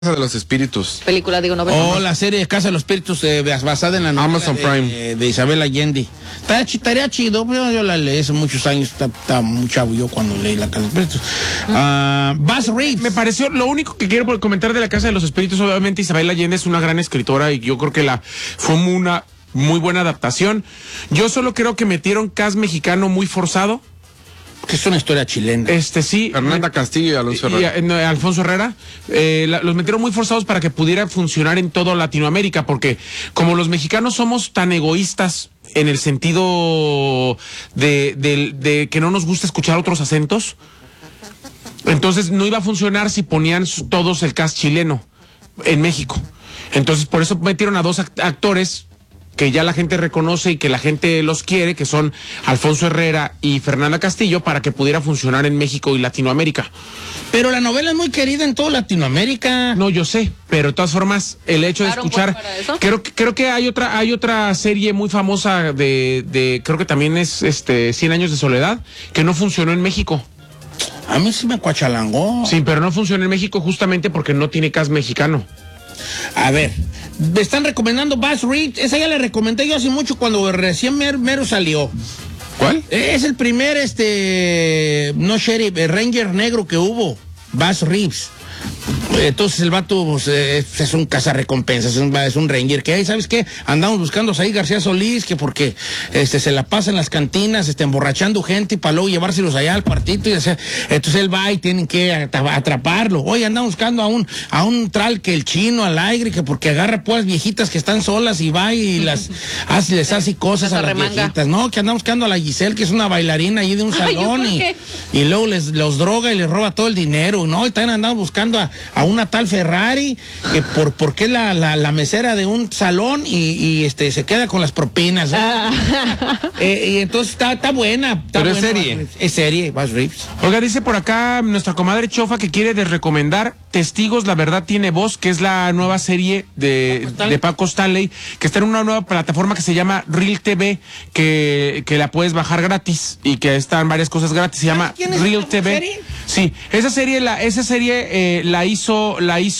Casa de los Espíritus. Película, digo, novela. Oh, la serie de Casa de los Espíritus basada en la novela Amazon Prime. de Isabel Allende. Estaría chido, pero yo la leí hace muchos años, estaba muy chavo yo cuando leí La Casa de los Espíritus. Buzz Reeves. Me pareció, lo único que quiero comentar de La Casa de los Espíritus, obviamente Isabel Allende es una gran escritora y yo creo que fue una muy buena adaptación. Yo solo creo que metieron cast mexicano muy forzado. Que es una historia chilena. Sí. Fernanda Castillo y Alonso Herrera. Alfonso Herrera. Los metieron muy forzados para que pudiera funcionar en toda Latinoamérica, porque como los mexicanos somos tan egoístas en el sentido de que no nos gusta escuchar otros acentos, entonces no iba a funcionar si ponían todos el cast chileno en México. Entonces por eso metieron a dos actores que ya la gente reconoce y que la gente los quiere, que son Alfonso Herrera y Fernanda Castillo, para que pudiera funcionar en México y Latinoamérica. Pero la novela es muy querida en toda Latinoamérica. No, yo sé, pero de todas formas, el hecho de escuchar... Creo que hay otra serie muy famosa creo que también es 100 años de soledad, que no funcionó en México. A mí sí me cuachalangó. Sí, pero no funcionó en México justamente porque no tiene cast mexicano. A ver, me están recomendando Buzz Reeves. Esa ya la recomendé yo hace mucho cuando recién mero salió. ¿Cuál? Es el primer, sheriff, Ranger negro que hubo. Buzz Reeves. Entonces el vato pues, es un cazarrecompensas, es un ranger que, ¿sabes qué? Andamos buscando a Saí García Solís, que porque se la pasa en las cantinas, emborrachando gente para luego llevárselos allá al cuartito y entonces él va y tienen que atraparlo. Oye, andamos buscando a un tal que el chino al aire, que porque agarra pues viejitas que están solas y va y les hace cosas a las viejitas. No, que andamos buscando a la Giselle, que es una bailarina ahí de un salón y luego los droga y les roba todo el dinero, ¿no? Y también andamos buscando a una tal Ferrari, que porque es la mesera de un salón y se queda con las propinas. Y entonces está buena. Pero es serie. Es serie, Buzz Reeves. Oiga, dice por acá nuestra comadre Chofa que quiere recomendar Testigos, la verdad tiene voz, que es la nueva serie de Paco Stanley, que está en una nueva plataforma que se llama Reel TV, que la puedes bajar gratis y que están varias cosas gratis. Se llama Reel TV. Serie? Sí, esa serie la hizo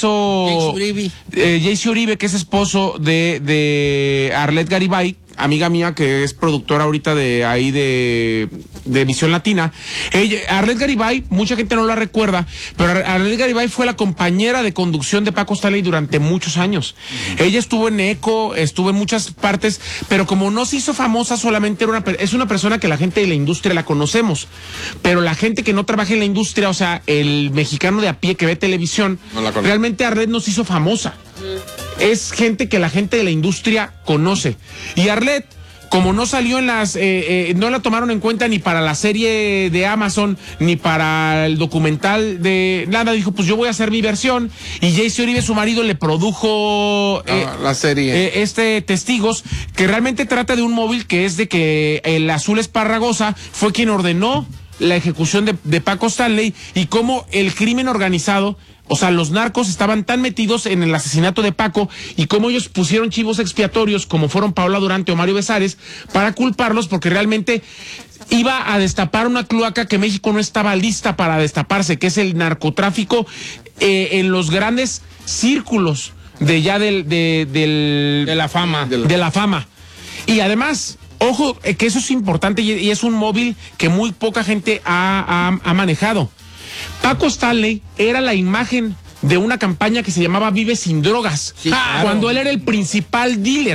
Jaycee Uribe, que es esposo de Arlet Garibay, amiga mía que es productora ahorita de Visión Latina. Arlet Garibay, mucha gente no la recuerda, pero Arlet Garibay fue la compañera de conducción de Paco Stanley durante muchos años. Ella estuvo en ECO, estuvo en muchas partes, pero como no se hizo famosa, solamente es una persona que la gente de la industria la conocemos, pero la gente que no trabaja en la industria, o sea, el mexicano de a pie que ve televisión, no realmente Arlet no se hizo famosa. Es gente que la gente de la industria conoce. Y Arlet, como no salió en no la tomaron en cuenta ni para la serie de Amazon, ni para el documental de nada, dijo, pues yo voy a hacer mi versión. Y Jaycee Uribe, su marido, le produjo la serie. Testigos, que realmente trata de un móvil que es de que el Azul Esparragosa fue quien ordenó la ejecución de Paco Stanley y cómo el crimen organizado, o sea, los narcos estaban tan metidos en el asesinato de Paco y cómo ellos pusieron chivos expiatorios, como fueron Paola Durante o Mario Besares, para culparlos porque realmente iba a destapar una cloaca que México no estaba lista para destaparse, que es el narcotráfico en los grandes círculos de la fama. Y además, ojo, que eso es importante y es un móvil que muy poca gente ha manejado. Paco Stanley era la imagen de una campaña que se llamaba Vive sin drogas, cuando él era el principal dealer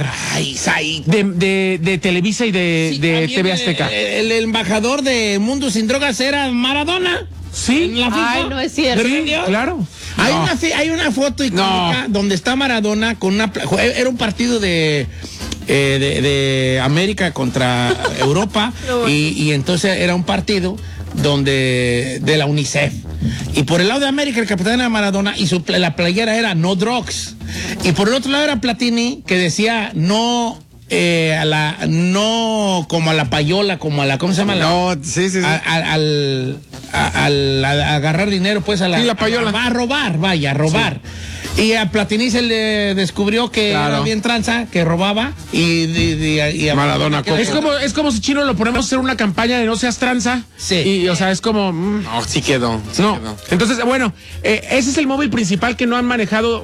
de Televisa y de TV Azteca. El embajador de Mundo Sin Drogas era Maradona. Sí. Ay, no es cierto. Sí, claro. Hay una foto icónica donde está Maradona con era un partido de América contra Europa y entonces era un partido de la UNICEF, y por el lado de América el capitán era Maradona y la playera era No Drugs, y por el otro lado era Platini, que decía no no como a la payola, como a la, ¿cómo se llama? Al agarrar dinero, pues a la payola. A robar. Y a Platini se le descubrió que era bien tranza, que robaba y a Maradona. Es como si Chino lo ponemos a hacer una campaña de no seas tranza. Sí. Y, o sea, es como... No, sí quedó. Entonces, bueno, ese es el móvil principal que no han manejado